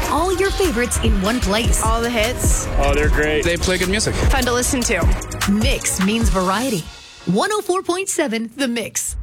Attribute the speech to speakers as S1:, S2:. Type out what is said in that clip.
S1: all your favorites in one place.
S2: All the hits.
S3: Oh, they're great.
S4: They play good music.
S2: Fun to listen to.
S1: Mix means variety. 104.7 The Mix.